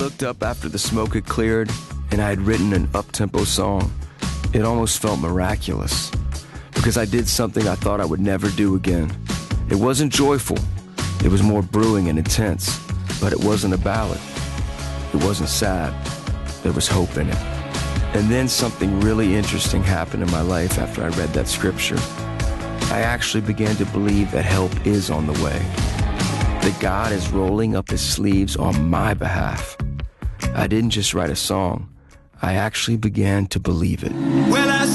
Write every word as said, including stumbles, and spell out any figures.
looked up after the smoke had cleared and I had written an up-tempo song, it almost felt miraculous because I did something I thought I would never do again. It wasn't joyful. It was more brewing and intense, but it wasn't a ballad. It wasn't sad. There was hope in it. And then something really interesting happened in my life after I read that scripture. I actually began to believe that help is on the way, that God is rolling up his sleeves on my behalf. I didn't just write a song. I actually began to believe it. Well,